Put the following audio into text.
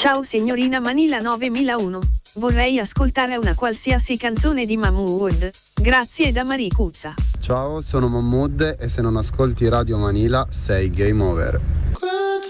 Ciao signorina Manila 9001. Vorrei ascoltare una qualsiasi canzone di Mahmood. Grazie da Maricuzza. Ciao, sono Mahmood e se non ascolti Radio Manila sei game over.